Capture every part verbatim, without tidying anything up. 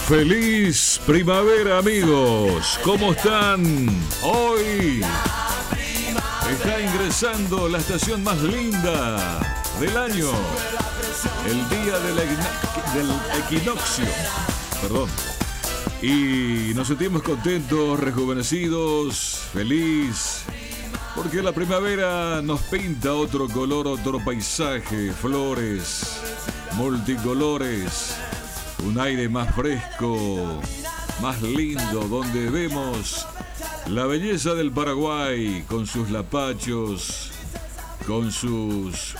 Feliz primavera, amigos. ¿Cómo están? Hoy está ingresando la estación más linda del año, el día del, equino- del equinoccio. Perdón. Y nos sentimos contentos, rejuvenecidos, feliz, porque la primavera nos pinta otro color, otro paisaje, flores, multicolores. Un aire más fresco, más lindo, donde vemos la belleza del Paraguay con sus lapachos, con sus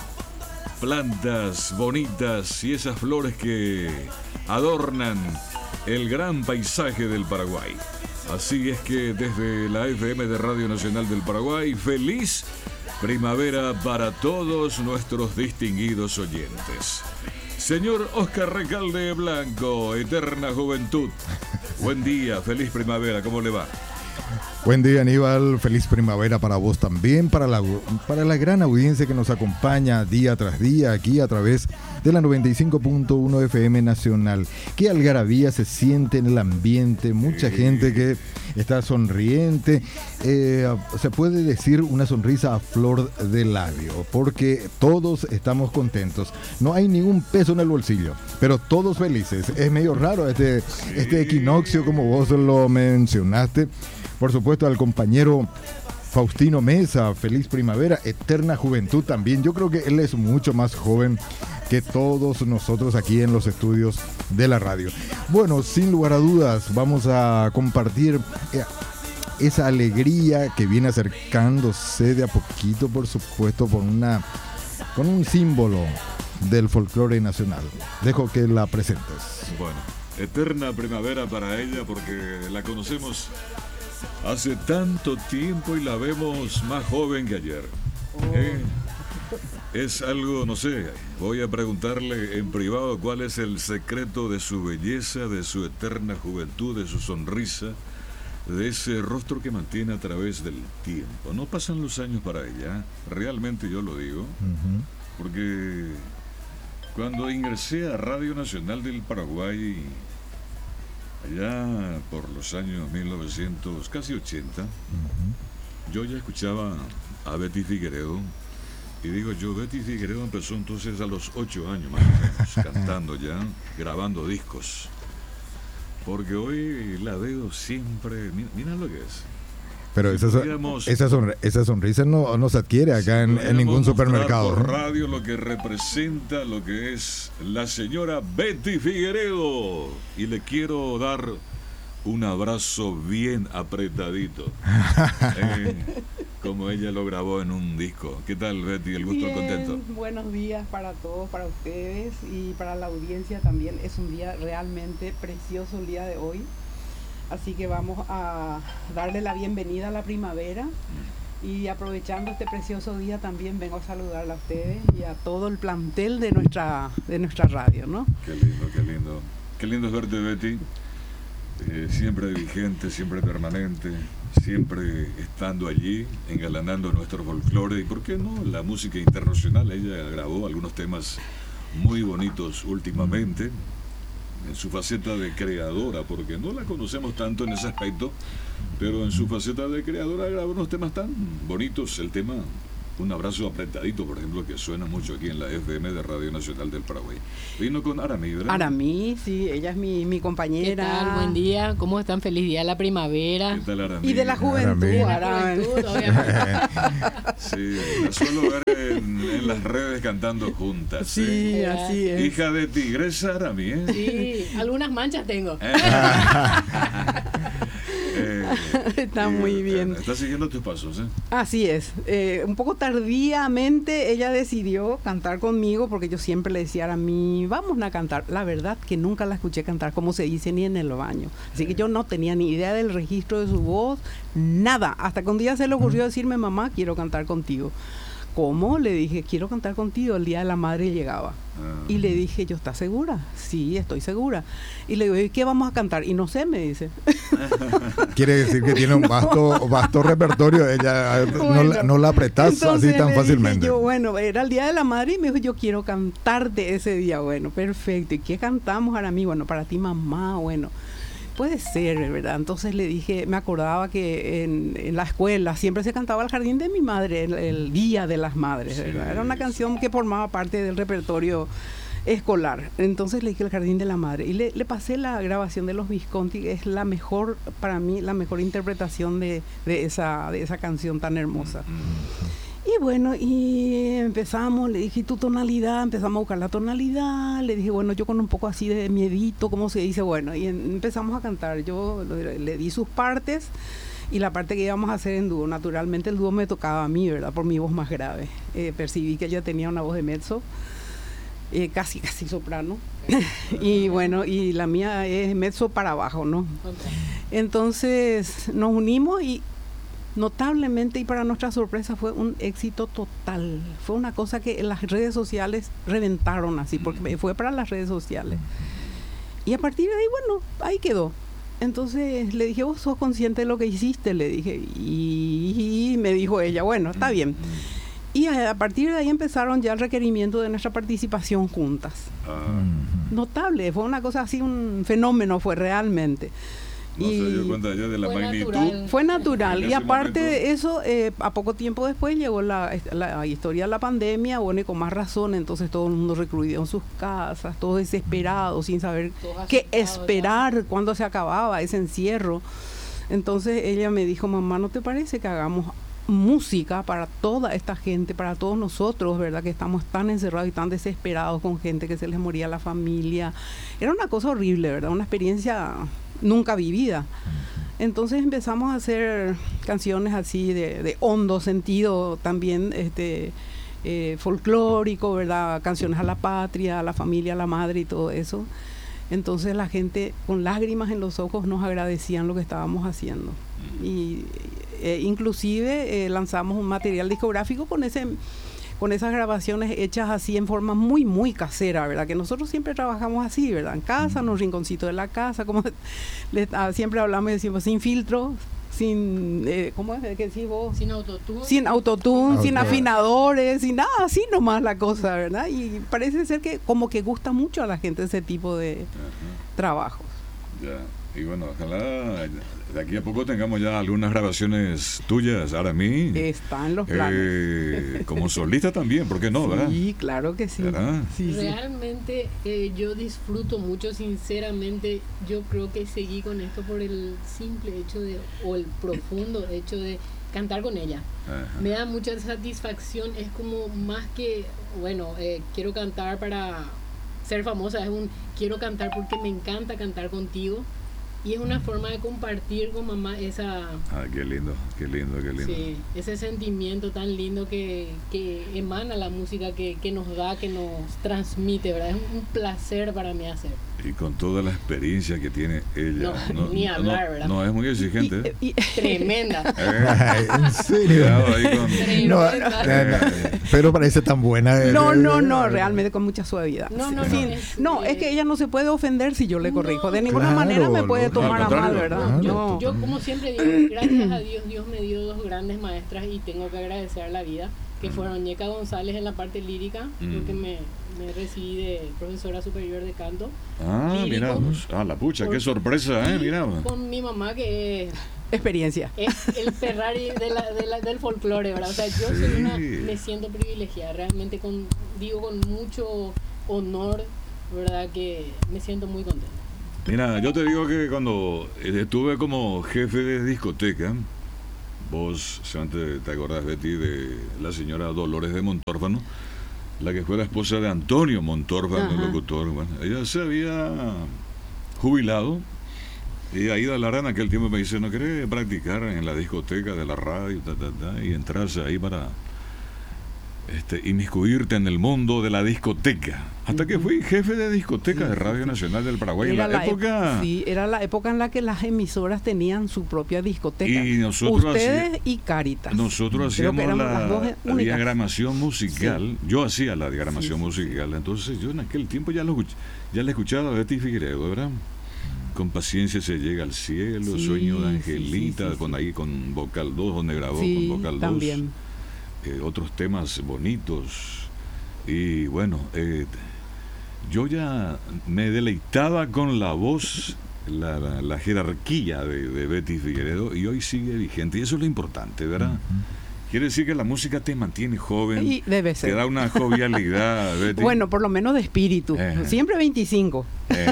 plantas bonitas y esas flores que adornan el gran paisaje del Paraguay. Así es que desde la F M de Radio Nacional del Paraguay, feliz primavera para todos nuestros distinguidos oyentes. Señor Oscar Recalde Blanco, eterna juventud. Buen día, feliz primavera, ¿cómo le va? Buen día, Aníbal, feliz primavera para vos también, para la, para la gran audiencia que nos acompaña día tras día aquí a través de la noventa y cinco punto uno F M Nacional. Qué algarabía se siente en el ambiente, mucha sí. gente que está sonriente, eh, se puede decir una sonrisa a flor de labio, porque todos estamos contentos, no hay ningún peso en el bolsillo, pero todos felices. Es medio raro este, este equinoccio, como vos lo mencionaste. Por supuesto, al compañero Faustino Mesa, feliz primavera, eterna juventud también. Yo creo que él es mucho más joven que todos nosotros aquí en los estudios de la radio. Bueno, sin lugar a dudas, vamos a compartir esa alegría que viene acercándose de a poquito, por supuesto, por una, con un símbolo del folclore nacional. Dejo que la presentes. Bueno, eterna primavera para ella porque la conocemos hace tanto tiempo y la vemos más joven que ayer. Oh. ¿Eh? Es algo, no sé, voy a preguntarle en privado cuál es el secreto de su belleza, de su eterna juventud, de su sonrisa, de ese rostro que mantiene a través del tiempo. No pasan los años para ella, realmente yo lo digo, uh-huh. porque cuando ingresé a Radio Nacional del Paraguay, allá por los años mil novecientos, casi ochenta, uh-huh. yo ya escuchaba a Betty Figueredo. Y digo yo, Betty Figueredo empezó entonces a los ocho años más o menos, cantando ya, grabando discos. Porque hoy la veo siempre, mira, mira lo que es. Pero si esa, pudiéramos, esa, sonri- esa sonrisa no, no se adquiere acá si en, en ningún supermercado. Por radio lo que representa lo que es la señora Betty Figueredo. Y le quiero dar un abrazo bien apretadito. eh, como ella lo grabó en un disco. ¿Qué tal, Betty? El gusto, bien, contento. Buenos días para todos, para ustedes y para la audiencia también. Es un día realmente precioso el día de hoy. Así que vamos a darle la bienvenida a la primavera. Y aprovechando este precioso día también vengo a saludarla a ustedes y a todo el plantel de nuestra, de nuestra radio, ¿no? Qué lindo, qué lindo. Qué lindo es verte, Betty. Eh, siempre vigente, siempre permanente, siempre estando allí, engalanando nuestro folclore y, ¿por qué no?, la música internacional. Ella grabó algunos temas muy bonitos últimamente, en su faceta de creadora, porque no la conocemos tanto en ese aspecto, pero en su faceta de creadora grabó unos temas tan bonitos. El tema Un Abrazo Apretadito, por ejemplo, que suena mucho aquí en la F M de Radio Nacional del Paraguay. Vino con Aramí, ¿verdad? Aramí, sí, ella es mi, mi compañera. ¿Qué tal? Buen día, ¿cómo están? Feliz día de la primavera. ¿Qué tal, Aramí? Y de la juventud, Aramí. Aramí. De la juventud, obviamente. Sí, la suelo ver en, en las redes cantando juntas. Sí, ¿eh? así es. Hija de tigresa, Aramí, ¿eh? Sí, algunas manchas tengo. Eh. Eh, Está eh, muy bien. Está siguiendo tus pasos, ¿eh? Así es. Eh, un poco tardíamente ella decidió cantar conmigo porque yo siempre le decía a mí, vamos a cantar. La verdad que nunca la escuché cantar, como se dice, ni en el baño. Así que yo no tenía ni idea del registro de su voz, nada. Hasta que un día se le ocurrió decirme, mamá, quiero cantar contigo. ¿cómo? Le dije, quiero cantar contigo. El Día de la Madre llegaba. Ah. Y le dije, ¿yo estás segura? Sí, estoy segura. Y le digo, ¿y qué vamos a cantar? Y no sé, me dice. Quiere decir que tiene un vasto, vasto repertorio. Ella no, Bueno, la- no la apretás entonces así tan le dije fácilmente. yo, bueno, era el Día de la Madre y me dijo, yo quiero cantarte ese día. Bueno, perfecto. ¿Y qué cantamos para mí? Bueno, para ti, mamá. Bueno, puede ser, ¿verdad? Entonces le dije, me acordaba que en, en la escuela siempre se cantaba El Jardín de mi Madre, el, el Día de las Madres, ¿verdad? Sí, Era una canción que formaba parte del repertorio escolar. Entonces le dije El Jardín de la Madre y le, le pasé la grabación de los Visconti, que es la mejor, para mí, la mejor interpretación de, de, esa, de esa canción tan hermosa. Y bueno, y empezamos, le dije, ¿tu tonalidad? Empezamos a buscar la tonalidad, le dije, bueno, yo con un poco así de miedito, ¿cómo se dice? Bueno, y en- empezamos a cantar, yo le, le di sus partes y la parte que íbamos a hacer en dúo, naturalmente el dúo me tocaba a mí, ¿verdad? Por mi voz más grave. Eh, percibí que ella tenía una voz de mezzo, eh, casi, casi soprano, y bueno, y la mía es mezzo para abajo, ¿no? Entonces nos unimos y notablemente, y para nuestra sorpresa, fue un éxito total. Fue una cosa que en las redes sociales reventaron así, porque fue para las redes sociales. Y a partir de ahí, bueno, ahí quedó. Entonces le dije, ¿vos sos consciente de lo que hiciste? Le dije, y me dijo ella, bueno, está bien. Y a, a partir de ahí empezaron ya el requerimiento de nuestra participación juntas. Ah, Notable, fue una cosa así, un fenómeno fue realmente. no se dio cuenta ella de la Fue magnitud. natural. Fue natural. En Y ese aparte momento. de eso, eh, a poco tiempo después llegó la, la historia de la pandemia, bueno, y con más razón, entonces todo el mundo recluido en sus casas, todos desesperados, sin saber Todos qué asustados, esperar cuando se acababa ese encierro. Entonces ella me dijo, mamá, ¿no te parece que hagamos música para toda esta gente, para todos nosotros, verdad, que estamos tan encerrados y tan desesperados con gente que se les moría la familia? Era una cosa horrible, ¿verdad? Una experiencia nunca vivida. Entonces empezamos a hacer canciones así de, de hondo sentido, también este eh, folclórico, ¿verdad? Canciones a la patria, a la familia, a la madre y todo eso. Entonces la gente con lágrimas en los ojos nos agradecían lo que estábamos haciendo. Y eh, inclusive eh, lanzamos un material discográfico con ese con esas grabaciones hechas así en forma muy, muy casera, ¿verdad? Que nosotros siempre trabajamos así, ¿verdad? En casa, en un rinconcito de la casa, como le, ah, siempre hablamos y decimos, sin filtro, sin, eh, ¿cómo es que decís vos? Sin autotune. Sin autotune, sin Auto- afinadores, sin nada, así nomás la cosa, ¿verdad? Y parece ser que como que gusta mucho a la gente ese tipo de Ajá, trabajos. ya. Y bueno, ojalá de aquí a poco tengamos ya algunas grabaciones tuyas, Aramí. Está en los planes. Eh, como solista también, ¿por qué no, verdad? Sí, claro que sí. ¿Verdad? Sí, sí. Realmente eh, yo disfruto mucho, sinceramente. Yo creo que seguí con esto por el simple hecho de, o el profundo hecho de cantar con ella. Ajá. Me da mucha satisfacción, es como más que, bueno, eh, quiero cantar para ser famosa, es un quiero cantar porque me encanta cantar contigo. Y es una forma de compartir con mamá esa, Ah, qué lindo, qué lindo, qué lindo. sí, ese sentimiento tan lindo que, que emana la música, que, que nos da, que nos transmite, ¿verdad? Es un, un placer para mí hacer. Y con toda la experiencia que tiene ella. No, ni hablar, no, ¿verdad? no, es muy exigente. ¿eh? Y- y- Tremenda. Eh, Ay, ¿en serio? cuidado ahí con... No, Tremenda. no, no, pero parece tan buena. eh, No, eh, no, eh, no, realmente con mucha suavidad. No, no, Sí, no, es- no, es que ella no se puede ofender si yo le No, corrijo. De ninguna claro, manera me puede no, tomar al a mal, contrario. ¿verdad? Claro. No. Yo, como siempre digo, gracias a Dios, Dios me dio dos grandes maestras y tengo que agradecer a la vida, que fueron Ñeca González en la parte lírica, Mm. porque me, me recibí de profesora superior de canto. Ah, Lírico. mira, pues, ah, la pucha, qué Por- sorpresa, ¿eh? y Mira. con mi mamá, que es, Experiencia. es el Ferrari de la, de la- del folclore, ¿verdad? O sea, yo soy una, Sí. me siento privilegiada, realmente con, digo con mucho honor, ¿verdad? Que me siento muy contenta. Mira, yo te digo que cuando estuve como jefe de discoteca, vos, si antes te acordás, Betty, de la señora Dolores de Montórfano, la que fue la esposa de Antonio Montórfano, el Ajá. locutor. Bueno, ella se había jubilado y Aida Lara en aquel tiempo me dice, ¿no querés practicar en la discoteca de la radio? Ta, ta, ta, y entrarse ahí para... este, inmiscuirte en el mundo de la discoteca. Hasta que fui jefe de discoteca sí, de Radio sí. Nacional del Paraguay era en la, la época... Sí, era la época en la que las emisoras tenían su propia discoteca. Y nosotros Ustedes hacía, y Cáritas. Nosotros Creo hacíamos la, la únicas. diagramación musical. Sí. Yo hacía la diagramación sí, musical. Sí. Entonces yo en aquel tiempo ya, lo, ya le escuchaba a Betty Figueiredo, ¿verdad? Con paciencia se llega al cielo, sí, Sueño de Angelita, sí, sí, con sí. ahí con Vocal dos, donde grabó sí, con Vocal también. dos. Eh, otros temas bonitos. Y bueno... Eh, yo ya me deleitaba con la voz, la, la, la jerarquía de, de Betty Figueiredo, y hoy sigue vigente, y eso es lo importante, ¿verdad? Uh-huh. Quiere decir que la música te mantiene joven, y debe ser. Te da una jovialidad, Betty. Bueno, por lo menos de espíritu, eh. siempre veinticinco. Eh.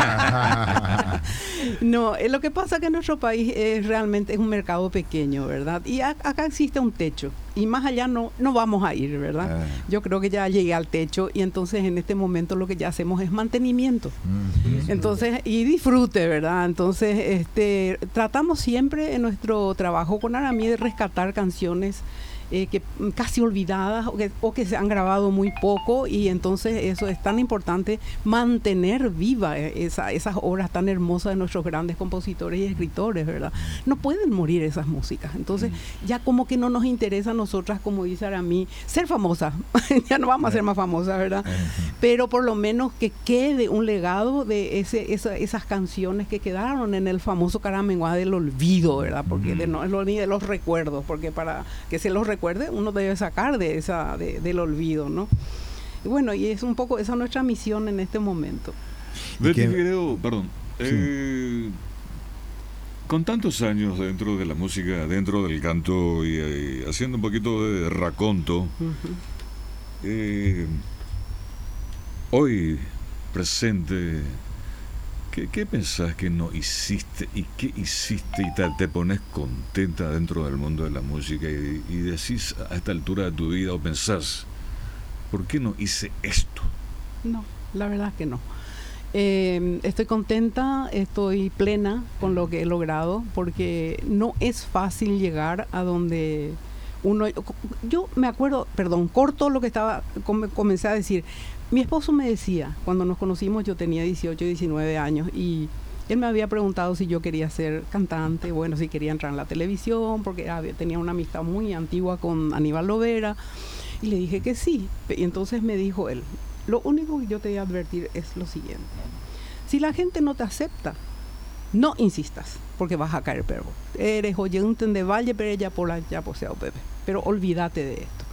No, eh, lo que pasa es que nuestro país es realmente es un mercado pequeño, ¿verdad? Y a, acá existe un techo, y más allá no, no vamos a ir, ¿verdad? Eh. Yo creo que ya llegué al techo, y entonces en este momento lo que ya hacemos es mantenimiento. Mm-hmm. Entonces, y disfrute, ¿verdad? Entonces, este, tratamos siempre en nuestro trabajo con Aramí de rescatar canciones Eh, que casi olvidadas o que, o que se han grabado muy poco, y entonces eso es tan importante, mantener viva esa, esas obras tan hermosas de nuestros grandes compositores y escritores, ¿verdad? No pueden morir esas músicas, entonces ya como que no nos interesa a nosotras, como dice Aramí, ser famosas, ya no vamos a ser más famosas, ¿verdad? Pero por lo menos que quede un legado de ese, esa, esas canciones que quedaron en el famoso Caramenguá del olvido, ¿verdad? Porque de, no, ni de los recuerdos, porque para que se los recuerde uno debe sacar de esa de, del olvido, ¿no? Y bueno, y es un poco esa nuestra misión en este momento. Betty Figueiredo, perdón, sí. eh, con tantos años dentro de la música, dentro del canto y, y haciendo un poquito de raconto, uh-huh. eh, hoy presente, ¿Qué, ¿Qué pensás que no hiciste y qué hiciste y te, te pones contenta dentro del mundo de la música y, y decís a esta altura de tu vida o pensás, ¿por qué no hice esto? No, la verdad es que no. Eh, estoy contenta, estoy plena con lo que he logrado, porque no es fácil llegar a donde uno... Yo me acuerdo, perdón, corto lo que estaba, comencé a decir. Mi esposo me decía, cuando nos conocimos yo tenía dieciocho, diecinueve años, y él me había preguntado si yo quería ser cantante, bueno, si quería entrar en la televisión, porque había, tenía una amistad muy antigua con Aníbal Lovera, y le dije que sí. Y entonces me dijo él, lo único que yo te voy a advertir es lo siguiente: si la gente no te acepta, no insistas, porque vas a caer perro. Eres oyente de Valle, pero ella por allá poseo Pepe, pero olvídate de esto.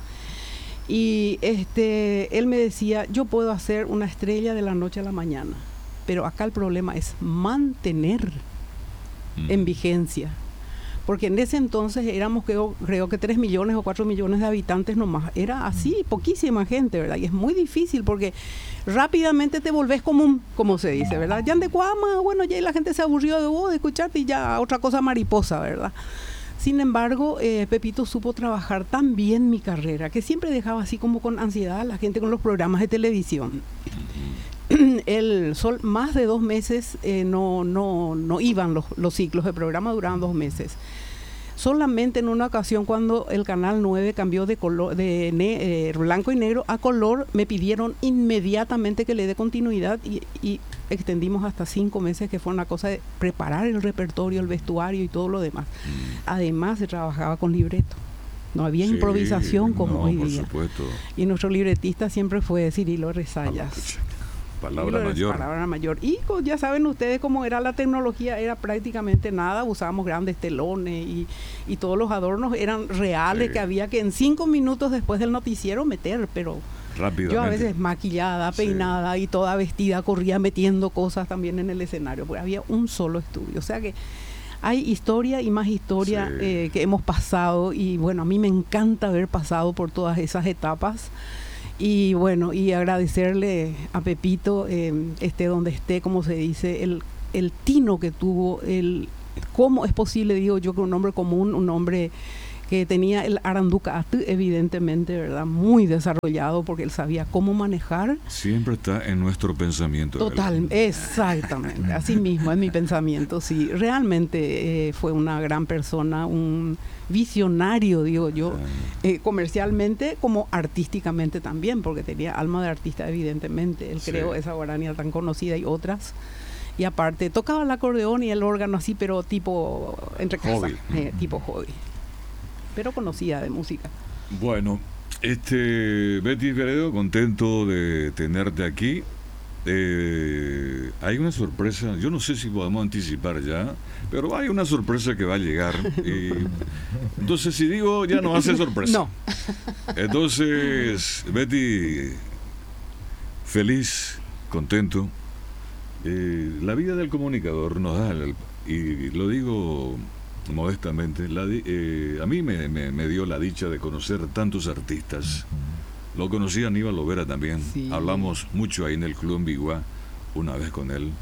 Y este, él me decía, yo puedo hacer una estrella de la noche a la mañana, pero acá el problema es mantener mm. en vigencia. Porque en ese entonces éramos, creo, creo que tres millones o cuatro millones de habitantes nomás. Era así, poquísima gente, ¿verdad? Y es muy difícil porque rápidamente te volvés común, como se dice, ¿verdad? Ya de Cuama, bueno, ya la gente se aburrió de vos, de escucharte, y ya otra cosa mariposa, ¿verdad? Sin embargo, eh, Pepito supo trabajar tan bien mi carrera, que siempre dejaba así como con ansiedad a la gente con los programas de televisión. El sol, más de dos meses eh, no, no, no iban los, los ciclos de programa, duraban dos meses. Solamente en una ocasión, cuando el Canal nueve cambió de color, de ne, eh, blanco y negro a color, me pidieron inmediatamente que le dé continuidad, y, y extendimos hasta cinco meses, que fue una cosa de preparar el repertorio, el vestuario y todo lo demás. Mm. Además, se trabajaba con libreto. No había sí, improvisación como no, hoy por día. Supuesto. Y nuestro libretista siempre fue Cirilo Rezayas. Palabra mayor. Palabra mayor. Y ya saben ustedes cómo era la tecnología, era prácticamente nada, usábamos grandes telones y, y todos los adornos eran reales, sí. que había que en cinco minutos después del noticiero meter, pero yo a veces maquillada, peinada sí. y toda vestida, corría metiendo cosas también en el escenario, porque había un solo estudio. O sea que hay historia y más historia sí. eh, que hemos pasado, y bueno, a mí me encanta haber pasado por todas esas etapas. Y bueno, y agradecerle a Pepito, eh, esté donde esté, como se dice, el, el tino que tuvo, el cómo es posible, digo yo, que un hombre común, un hombre que tenía el Aranducatl, evidentemente, ¿verdad? Muy desarrollado porque él sabía cómo manejar. Siempre está en nuestro pensamiento. Total, exactamente, así mismo en mi pensamiento, sí. Realmente eh, fue una gran persona, un visionario, digo yo, eh, comercialmente como artísticamente también, porque tenía alma de artista, evidentemente. Él Sí. creó esa guarania tan conocida y otras. Y aparte, tocaba el acordeón y el órgano así, pero tipo entre casa, Hobby. eh, tipo hobby. Pero conocía de música. Bueno, este Betty Figueredo, contento de tenerte aquí. Eh, hay una sorpresa, yo no sé si podemos anticipar ya, pero hay una sorpresa que va a llegar. Y, entonces, si digo, ya no hace sorpresa. No. Entonces, Betty, feliz, contento. Eh, la vida del comunicador nos da, el- y lo digo modestamente, la di- eh, a mí me, me- me dio la dicha de conocer tantos artistas. Lo conocí a Aníbal Lovera también. Sí. Hablamos mucho ahí en el Club Ambigua, una vez con él.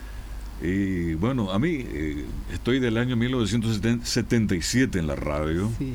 Y bueno, a mí, eh, estoy del año mil novecientos setenta y siete en la radio. Sí.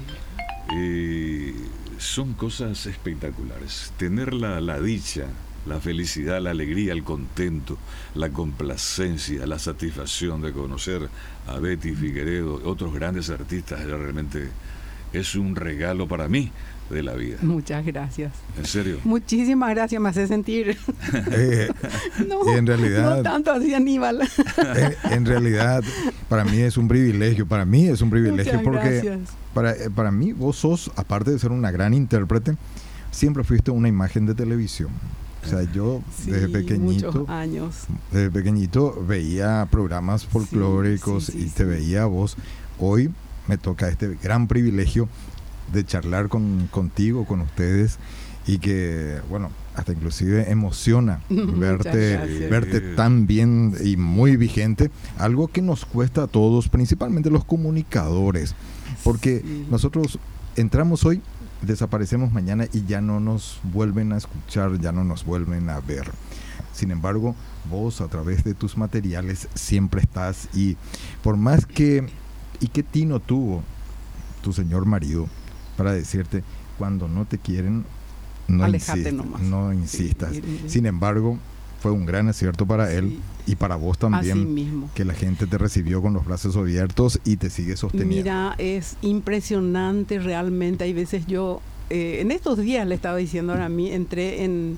Y son cosas espectaculares. Tener la, la dicha, la felicidad, la alegría, el contento, la complacencia, la satisfacción de conocer a Betty Figueredo, otros grandes artistas, era realmente es un regalo para mí de la vida. Muchas gracias. En serio. Muchísimas gracias, me hace sentir. Eh, No, y en realidad, no tanto así, Aníbal. en, en realidad, para mí es un privilegio, para mí es un privilegio Muchas porque gracias. para, eh, para mí vos sos, aparte de ser una gran intérprete, siempre fuiste una imagen de televisión. O sea, yo Sí, desde pequeñito, muchos años. desde pequeñito veía programas folclóricos sí, sí, y sí. te veía a vos. Hoy me toca este gran privilegio de charlar con, contigo, con ustedes, y que, bueno, hasta inclusive emociona Muchas verte, gracias. verte tan bien y muy vigente, algo que nos cuesta a todos, principalmente los comunicadores, porque Sí. nosotros entramos hoy, desaparecemos mañana y ya no nos vuelven a escuchar, ya no nos vuelven a ver. Sin embargo, vos a través de tus materiales siempre estás, y por más que, y qué tino tuvo tu señor marido para decirte, cuando no te quieren, no Alejate insistas, nomás. no insistas. Sí, sí, sí. Sin embargo, fue un gran acierto para él Sí. y para vos Así también, mismo. que la gente te recibió con los brazos abiertos y te sigue sosteniendo. Mira, es impresionante realmente. Hay veces yo, eh, en estos días le estaba diciendo ahora a mí, entré en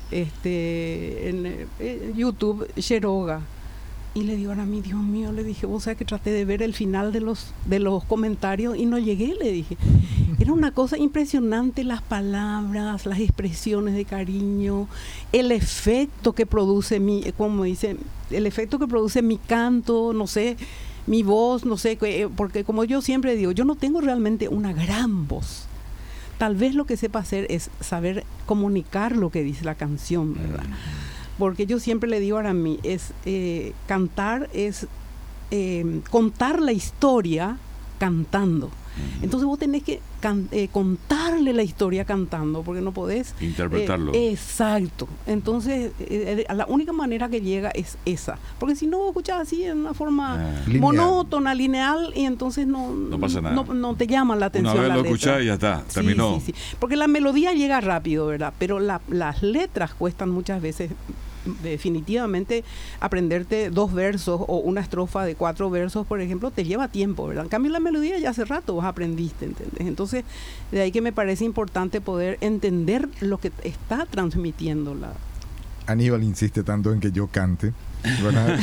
este en eh, YouTube, Sheroga, y le digo ahora a mí, Dios mío, le dije, vos sabés que traté de ver el final de los de los comentarios y no llegué, le dije. Era una cosa impresionante, las palabras, las expresiones de cariño, el efecto que produce mi, como dice, el efecto que produce mi canto, no sé, mi voz, no sé, que- porque como yo siempre digo, yo no tengo realmente una gran voz. Tal vez lo que sepa hacer es saber comunicar lo que dice la canción, ¿verdad? Porque yo siempre le digo ahora a mí, es eh, cantar es eh, contar la historia cantando. Entonces vos tenés que can- eh, contarle la historia cantando, porque no podés Interpretarlo. eh, exacto. Entonces eh, eh, la única manera que llega es esa, porque si no vos escuchás así en una forma Ah. Lineal. monótona, lineal, y entonces no, No pasa nada. no, no te llama la atención. Una vez la lo letra. escuchás y ya está, Sí, terminó. sí, sí. Porque la melodía llega rápido, ¿verdad? Pero la- las letras cuestan muchas veces, definitivamente, aprenderte dos versos o una estrofa de cuatro versos, por ejemplo, te lleva tiempo, ¿verdad? En cambio, la melodía ya hace rato vos aprendiste, ¿entendés? Entonces, de ahí que me parece importante poder entender lo que está transmitiendo la... Aníbal insiste tanto en que yo cante, ¿verdad?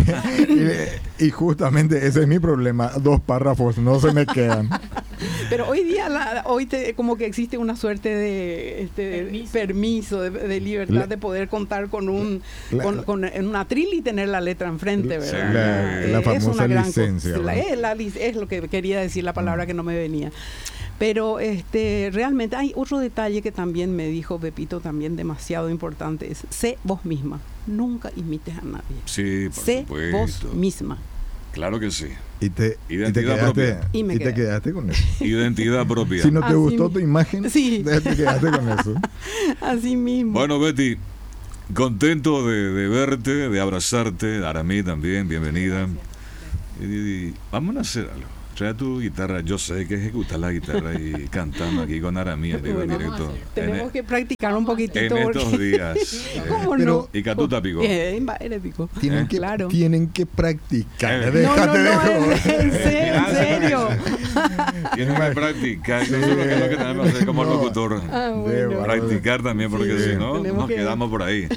y, y- y justamente ese es mi problema, dos párrafos no se me quedan. Pero hoy día, la, hoy te, como que existe una suerte de, este, de Permiso. permiso, de, de libertad La- de poder contar con un La- con, con en un atril y tener la letra enfrente, Sí, ¿verdad? la- Eh, la es famosa una gran licencia, cosa. La- ¿verdad? es, la lic- es lo que quería decir, la palabra que no me venía. Pero este realmente hay otro detalle que también me dijo Pepito, también demasiado importante, es sé vos misma, nunca imites a nadie. Sí, por Sé supuesto. vos misma. Claro que sí. Y te, y te Identidad quedaste, propia. Y me y te quedé. quedaste con eso. Identidad propia. Si no te Así gustó mi- tu imagen, Sí. te quedaste con eso. Así mismo. Bueno, Betty, contento de, de verte, de abrazarte, Aramí también, bienvenida. Y, y- vamos a hacer algo. trae tu guitarra. Yo sé que ejecutas la guitarra y cantando aquí con Aramía, digo, en Bueno, directo. Tenemos En, que practicar un poquitito. en estos porque- días. eh, ¿Cómo Pero- no? y Catuta Pico. Bien, va, eres pico. Tienen, ¿Eh? que, Claro. tienen que practicar. Eh. No, no, Déjate no, de en, joder. en serio, en serio. Tienes que practicar. Eso es lo que, es lo que tenemos que hacer como No. locutor. Ah, De bueno. Practicar también, porque Sí, si no, tenemos nos que- quedamos por ahí.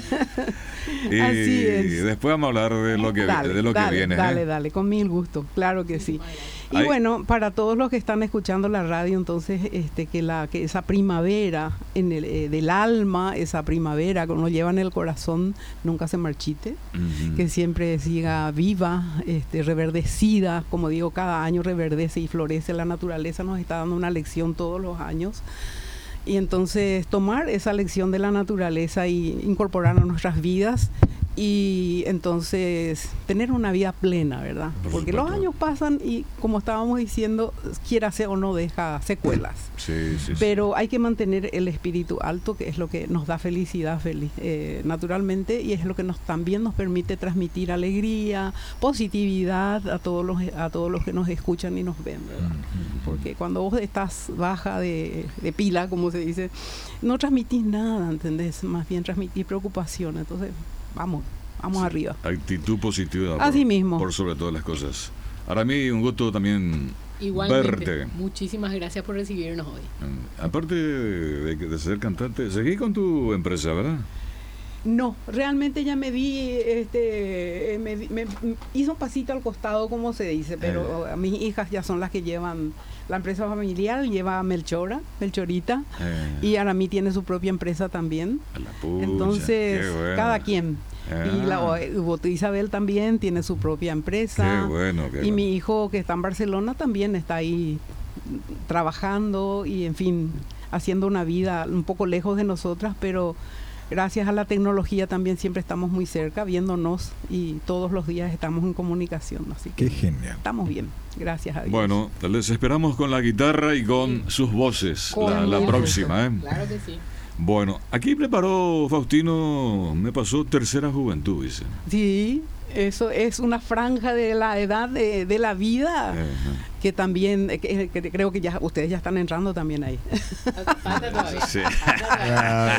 Y Así es. después vamos a hablar de lo que, Dale, de lo que dale, viene. Dale, ¿eh? dale, con mil gusto, claro que sí. Y Ay. bueno, para todos los que están escuchando la radio, entonces, este, que la, que esa primavera en el, eh, del alma, esa primavera que uno lleva en el corazón, nunca se marchite, Ujú. que siempre siga viva, este, reverdecida, como digo, cada año reverdece y florece la naturaleza, nos está dando una lección todos los años. Y entonces tomar esa lección de la naturaleza y incorporarla a nuestras vidas y entonces tener una vida plena, ¿verdad? Por Porque supuesto. los años pasan y como estábamos diciendo, quiera sea o no deja secuelas. Sí, sí, sí. Pero hay que mantener el espíritu alto, que es lo que nos da felicidad feliz, eh, naturalmente, y es lo que nos también nos permite transmitir alegría, positividad a todos los a todos los que nos escuchan y nos ven, ¿verdad? Porque cuando vos estás baja de, de pila, como se dice, no transmitís nada, ¿entendés? Más bien transmitís preocupación. Entonces, vamos, vamos Sí. arriba. Actitud positiva. Así por, mismo. Por sobre todas las cosas. Ahora a mí un gusto también Igualmente. verte. Muchísimas gracias por recibirnos hoy. Mm, Aparte de, de ser cantante, seguí con tu empresa, ¿verdad? No, realmente ya me di, este, eh, me, di- me- m- hizo un pasito al costado, como se dice, pero a mis hijas ya son las que llevan la empresa familiar, lleva Melchora, Melchorita, Eh, y Aramí tiene su propia empresa también. a la pucha, Entonces, qué bueno. cada quien. Y la Ah, o- Isabel también tiene su propia empresa. Qué bueno, qué y bueno. mi hijo que está en Barcelona también está ahí trabajando y en fin, haciendo una vida un poco lejos de nosotras, pero gracias a la tecnología también siempre estamos muy cerca, viéndonos y todos los días estamos en comunicación. Así que Qué genial. estamos bien, gracias a Dios. Bueno, les esperamos con la guitarra y con sus voces Con la, la mil próxima. ¿eh? Claro que sí. Bueno, aquí preparó Faustino, me pasó tercera juventud, dice. Sí, eso es una franja de la edad de, de la vida. Eh, Que también, eh, que, que creo que ya ustedes ya están entrando también ahí. Falta todavía. Sí. Ah,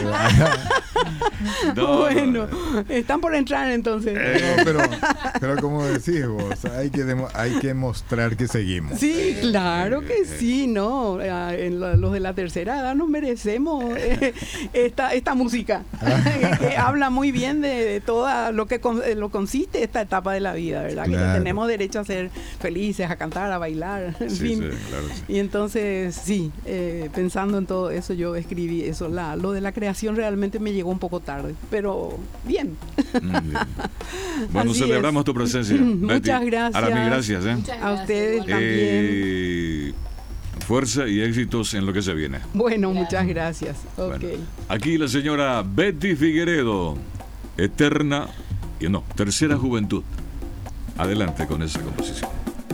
No, no, Bueno, no. están por entrar entonces. No, pero, pero como decís vos, hay que, demo- hay que mostrar que seguimos. Sí, claro que sí, ¿no? Ah, en lo- los de la tercera edad nos merecemos eh, esta, esta música, que habla muy bien de, de toda lo que con- eh, lo consiste esta etapa de la vida, ¿verdad? Que Claro. tenemos derecho a ser felices, a cantar, a bailar, en Sí, fin. sí, claro que sí. Y entonces, sí, eh, pensando en todo eso, yo escribí eso. La, lo de la creación realmente me llegó un poco tarde, pero bien. Mm, bien. Bueno, Así celebramos es. tu presencia. Muchas Betty. gracias. Ahora mí gracias. ¿eh? Muchas A gracias, ustedes igualmente. Eh, fuerza y éxitos en lo que se viene. Bueno, Gracias. muchas gracias. Ok. Bueno, aquí la señora Betty Figueredo, eterna, y no, tercera juventud. Adelante con esa composición.